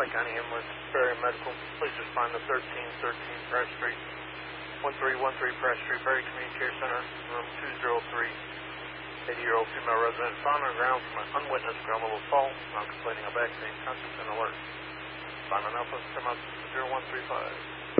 Shawnee County Ambulance, Berry Medical. Please respond to 1313 Press Street, 1313 Press Street, Berry Community Care Center, room 203. 80-year-old female resident found on the ground from an unwitnessed ground level fall, now complaining of back pain, conscious and alert. Respond on Alpha, 0135.